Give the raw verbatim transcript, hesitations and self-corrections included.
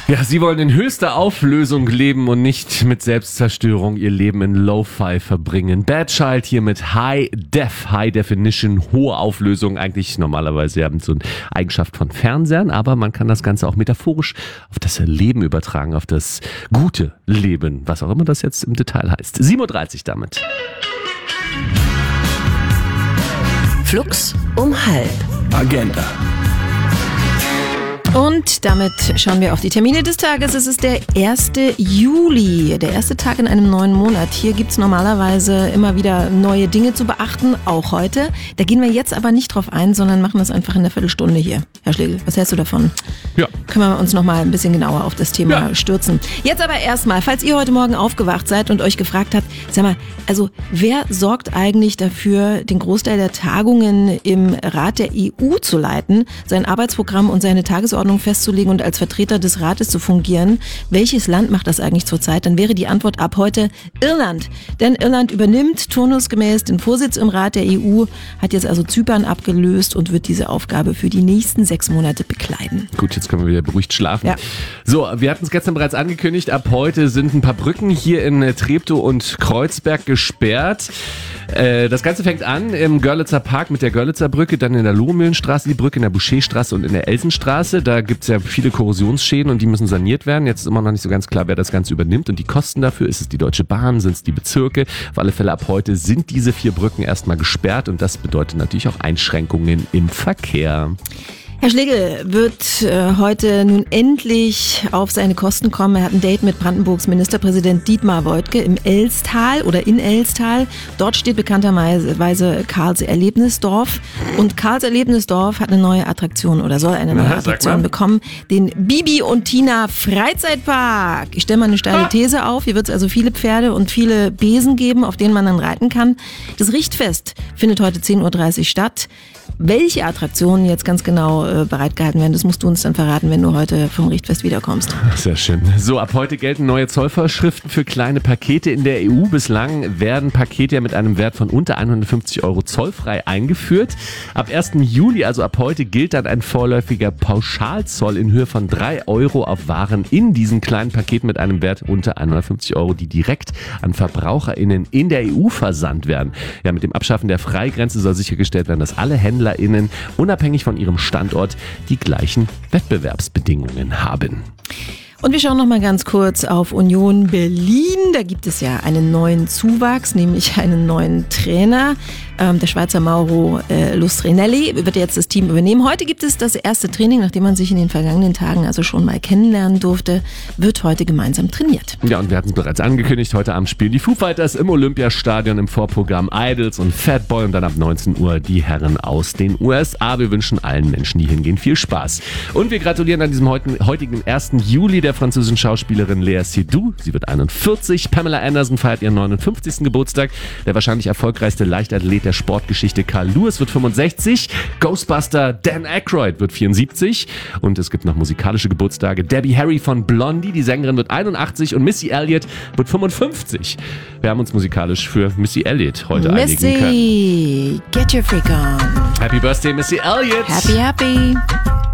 Ja, sie wollen in höchster Auflösung leben und nicht mit Selbstzerstörung ihr Leben in Lo-Fi verbringen. Bad Child hier mit High Def, High Definition, hohe Auflösung. Eigentlich normalerweise haben so eine Eigenschaft von Fernsehern, aber man kann das Ganze auch metaphorisch auf das Leben übertragen, auf das gute Leben, was auch immer das jetzt im Detail heißt. sieben Uhr dreißig damit. Flux um halb. Agenda. Und damit schauen wir auf die Termine des Tages. Es ist der erste Juli, der erste Tag in einem neuen Monat. Hier gibt es normalerweise immer wieder neue Dinge zu beachten, auch heute. Da gehen wir jetzt aber nicht drauf ein, sondern machen das einfach in der Viertelstunde hier. Herr Schlegel, was hältst du davon? Ja. Können wir uns noch mal ein bisschen genauer auf das Thema ja. stürzen. Jetzt aber erstmal, falls ihr heute Morgen aufgewacht seid und euch gefragt habt, sag mal, also wer sorgt eigentlich dafür, den Großteil der Tagungen im Rat der E U zu leiten, sein Arbeitsprogramm und seine Tagesordnung festzulegen und als Vertreter des Rates zu fungieren? Welches Land macht das eigentlich zurzeit? Dann wäre die Antwort ab heute Irland. Denn Irland übernimmt turnusgemäß den Vorsitz im Rat der E U, hat jetzt also Zypern abgelöst und wird diese Aufgabe für die nächsten sechs Monate bekleiden. Gut, jetzt können wir wieder beruhigt schlafen. Ja. So, wir hatten es gestern bereits angekündigt, ab heute sind ein paar Brücken hier in Treptow und Kreuzberg gesperrt. Das Ganze fängt an im Görlitzer Park mit der Görlitzer Brücke, dann in der Lohmühlenstraße die Brücke, in der Boucherstraße und in der Elsenstraße. Da gibt es ja viele Korrosionsschäden und die müssen saniert werden. Jetzt ist immer noch nicht so ganz klar, wer das Ganze übernimmt und die Kosten dafür. Ist es die Deutsche Bahn, sind es die Bezirke? Auf alle Fälle ab heute sind diese vier Brücken erstmal gesperrt und das bedeutet natürlich auch Einschränkungen im Verkehr. Herr Schlegel wird äh, heute nun endlich auf seine Kosten kommen. Er hat ein Date mit Brandenburgs Ministerpräsident Dietmar Woidke im Elstal oder in Elstal. Dort steht bekannterweise Karls Erlebnisdorf. Und Karls Erlebnisdorf hat eine neue Attraktion oder soll eine neue Na, Attraktion bekommen. Den Bibi und Tina Freizeitpark. Ich stelle mal eine steile These auf. Hier wird es also viele Pferde und viele Besen geben, auf denen man dann reiten kann. Das Richtfest findet heute zehn Uhr dreißig statt. Welche Attraktionen jetzt ganz genau äh, bereitgehalten werden, das musst du uns dann verraten, wenn du heute vom Richtfest wiederkommst. Sehr schön. So, ab heute gelten neue Zollvorschriften für kleine Pakete in der E U. Bislang werden Pakete ja mit einem Wert von unter hundertfünfzig Euro zollfrei eingeführt. Ab ersten Juli, also ab heute, gilt dann ein vorläufiger Pauschalzoll in Höhe von drei Euro auf Waren in diesen kleinen Paketen mit einem Wert unter hundertfünfzig Euro, die direkt an VerbraucherInnen in der E U versandt werden. Ja, mit dem Abschaffen der Freigrenze soll sichergestellt werden, dass alle HändlerInnen unabhängig von ihrem Standort die gleichen Wettbewerbsbedingungen haben. Und wir schauen noch mal ganz kurz auf Union Berlin. Da gibt es ja einen neuen Zuwachs, nämlich einen neuen Trainer. Ähm, der Schweizer Mauro äh, Lustrinelli wird jetzt das Team übernehmen. Heute gibt es das erste Training, nachdem man sich in den vergangenen Tagen also schon mal kennenlernen durfte, wird heute gemeinsam trainiert. Ja, und wir hatten es bereits angekündigt, heute Abend spielen die Foo Fighters im Olympiastadion, im Vorprogramm Idols und Fatboy und dann ab neunzehn Uhr die Herren aus den U S A. Wir wünschen allen Menschen, die hingehen, viel Spaß. Und wir gratulieren an diesem heutigen ersten Juli der französischen Schauspielerin Léa Seydoux. Sie wird einundvierzig. Pamela Anderson feiert ihren neunundfünfzigsten Geburtstag. Der wahrscheinlich erfolgreichste Leichtathlet der Sportgeschichte Carl Lewis wird fünfundsechzig. Ghostbuster Dan Aykroyd wird vierundsiebzig. Und es gibt noch musikalische Geburtstage. Debbie Harry von Blondie, die Sängerin, wird einundachtzig und Missy Elliott wird fünfundfünfzig. Wir haben uns musikalisch für Missy Elliott heute Missy, einigen können. get your freak on. Happy Birthday, Missy Elliott. Happy, happy.